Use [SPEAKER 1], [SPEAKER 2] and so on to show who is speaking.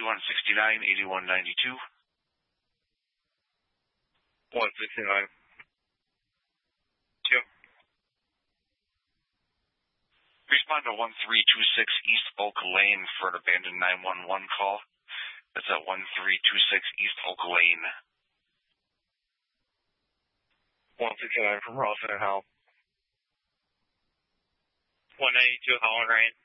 [SPEAKER 1] 8169, 8192.
[SPEAKER 2] 169.
[SPEAKER 1] Respond to 1326 East Oak Lane for an abandoned 911 call. That's at 1326 East Oak Lane.
[SPEAKER 2] 169 from Ross and Hal.
[SPEAKER 3] 192 Holland Rain.